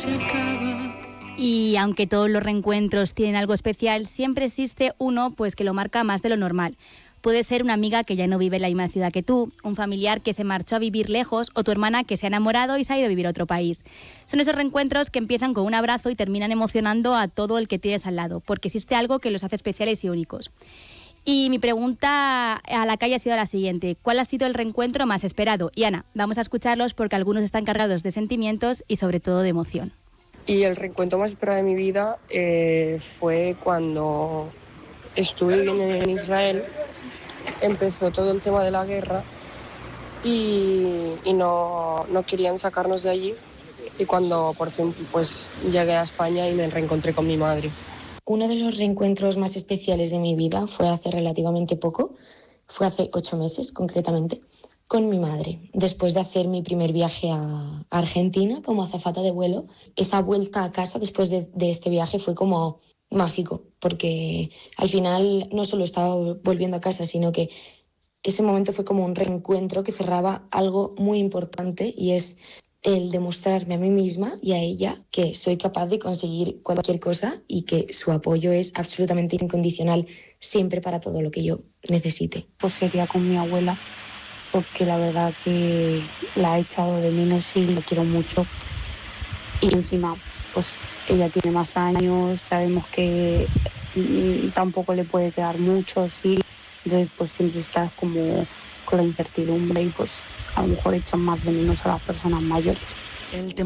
Y aunque todos los reencuentros tienen algo especial, siempre existe uno pues que lo marca más de lo normal. Puede ser una amiga que ya no vive en la misma ciudad que tú, un familiar que se marchó a vivir lejos o tu hermana que se ha enamorado y se ha ido a vivir a otro país. Son esos reencuentros que empiezan con un abrazo y terminan emocionando a todo el que tienes al lado, porque existe algo que los hace especiales y únicos. Y mi pregunta a la calle ha sido la siguiente: ¿cuál ha sido el reencuentro más esperado? Y Ana, vamos a escucharlos porque algunos están cargados de sentimientos y sobre todo de emoción. Y el reencuentro más esperado de mi vida fue cuando estuve viviendo en Israel. Empezó todo el tema de la guerra y no querían sacarnos de allí. Y cuando por fin pues llegué a España y me reencontré con mi madre. Uno de los reencuentros más especiales de mi vida fue hace relativamente poco, fue hace 8 meses concretamente, con mi madre. Después de hacer mi primer viaje a Argentina como azafata de vuelo, esa vuelta a casa después de este viaje fue como mágico, porque al final no solo estaba volviendo a casa, sino que ese momento fue como un reencuentro que cerraba algo muy importante, y es el demostrarme a mí misma y a ella que soy capaz de conseguir cualquier cosa y que su apoyo es absolutamente incondicional siempre para todo lo que yo necesite. Pues sería con mi abuela, porque la verdad que la he echado de menos y la quiero mucho. Y encima, pues ella tiene más años, sabemos que tampoco le puede quedar mucho, sí. Entonces pues siempre estás como con la incertidumbre y pues a lo mejor echan más de menos a las personas mayores.